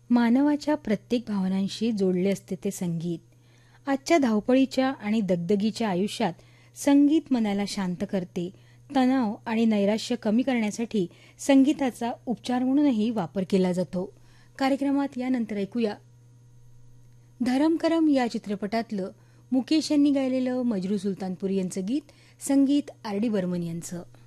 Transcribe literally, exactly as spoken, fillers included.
मानवाच्या प्रत्येक भावनांशी जोडले असते ते संगीत. आजच्या धावपळीच्या आणि दगदगीच्या आयुष्यात संगीत मनाला शांत करते. तणाव आणि नैराश्य कमी करण्यासाठी संगीताचा उपचार म्हणूनही वापर केला जातो. कार्यक्रमात यानंतर ऐकूया धरम करम या चित्रपटातलं मुकेश यांनी गायलेलं मजरू सुलतानपुरी यांचं गीत, संगीत आर डी बर्मन यांचं.